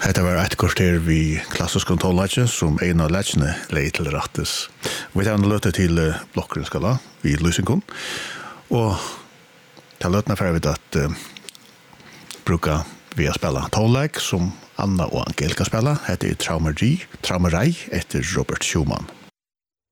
Hetta var eitt kvarter vi klassisk kontrollage som en av leggene leie til rattes. Vi tar en løte til blokkeren skal ha, vi Lysinkon. Og til løtene får vi at bruka vi å spille tonleik som Anna og Angelika spiller. Hetta er Traumerei etter Robert Schumann.